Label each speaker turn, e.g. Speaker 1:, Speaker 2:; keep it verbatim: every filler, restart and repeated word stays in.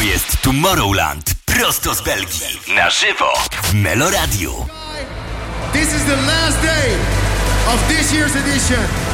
Speaker 1: jest Tomorrowland prosto z Belgii. Na żywo w Meloradiu.
Speaker 2: This is the last day of this year's edition.